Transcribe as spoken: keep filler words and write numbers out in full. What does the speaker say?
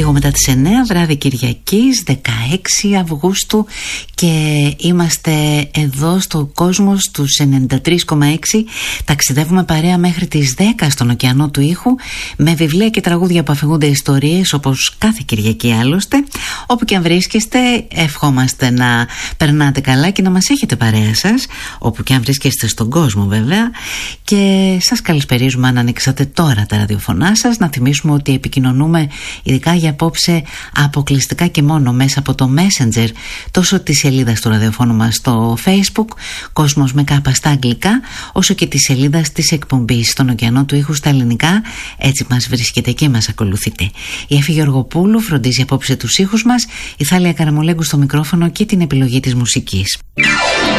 Λίγο μετά τις εννέα, βράδυ Κυριακής, δεκαέξι Αυγούστου, και είμαστε εδώ στο κόσμο στους ενενήντα τρία κόμμα έξι. Ταξιδεύουμε παρέα μέχρι τις δέκα στον ωκεανό του ήχου, με βιβλία και τραγούδια που αφηγούνται ιστορίες, όπως κάθε Κυριακή άλλωστε. Όπου και αν βρίσκεστε, ευχόμαστε να περνάτε καλά και να μας έχετε παρέα σας, όπου και αν βρίσκεστε στον κόσμο βέβαια. Και σας καλησπερίζουμε αν ανοίξατε τώρα τα ραδιοφωνά σας. Να θυμίσουμε ότι επικοινωνούμε ειδικά για απόψε αποκλειστικά και μόνο μέσα από το Messenger, τόσο τη σελίδα του ραδιοφώνου μας στο Facebook, Κόσμος με κάπα στα αγγλικά, όσο και τη σελίδα της εκπομπής στον ωκεανό του ήχου στα ελληνικά. Έτσι μας βρίσκεται και μας ακολουθείτε. Η Εφη Γεωργοπούλου φροντίζει απόψε τους ήχους μας, η Θάλια Καραμολέγκου στο μικρόφωνο και την επιλογή της μουσικής.